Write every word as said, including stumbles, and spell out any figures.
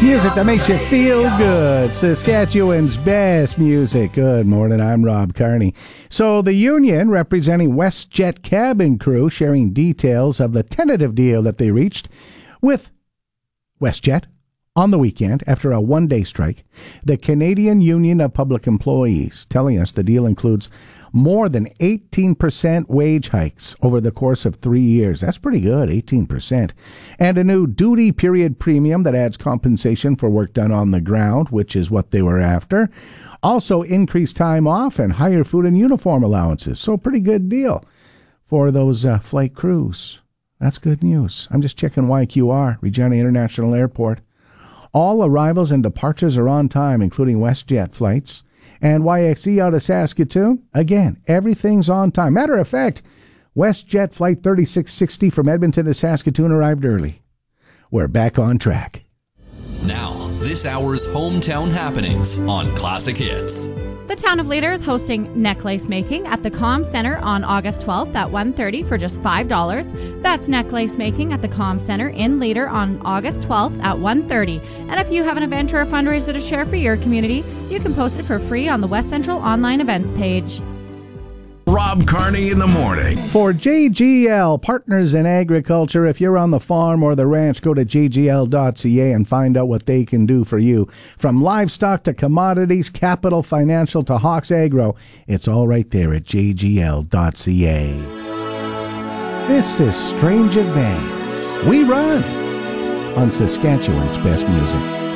Music that makes you feel good. Saskatchewan's best music. Good morning, I'm Rob Carney. So the union representing WestJet cabin crew sharing details of the tentative deal that they reached with WestJet on the weekend after a one-day strike. The Canadian Union of Public Employees telling us the deal includes more than eighteen percent wage hikes over the course of three years. That's pretty good, eighteen percent. And a new duty period premium that adds compensation for work done on the ground, which is what they were after. Also increased time off and higher food and uniform allowances. So pretty good deal for those uh, flight crews. That's good news. I'm just checking Y Q R, Regina International Airport. All arrivals and departures are on time, including WestJet flights. And Y X E out of Saskatoon, again, everything's on time. Matter of fact, WestJet Flight thirty-six sixty from Edmonton to Saskatoon arrived early. We're back on track. Now, this hour's hometown happenings on Classic Hits. The Town of Leader is hosting necklace making at the Com Centre on August twelfth at one thirty for just five dollars. That's necklace making at the Com Centre in Leader on August twelfth at one thirty. And if you have an event or a fundraiser to share for your community, you can post it for free on the West Central online events page. Rob Carney in the morning. For J G L, Partners in Agriculture, if you're on the farm or the ranch, go to j g l dot c a and find out what they can do for you. From livestock to commodities, capital, financial to Hawks Agro, it's all right there at j g l dot c a. This is Strange Advance. We run on Saskatchewan's best music.